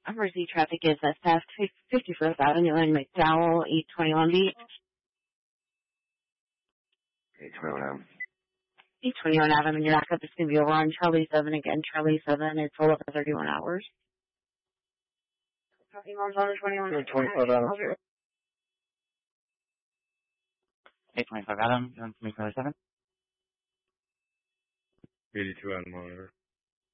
Emergency traffic is SF 51st Avenue in McDowell, 821 Beach. 821 Avenue. 821 Avenue, your backup is going to be over on Charlie 7 again. Charlie 7, it's all up to 31 hours. 25 Avenue. 825 Adam, you want me Charlie 7? 82 on the monitor.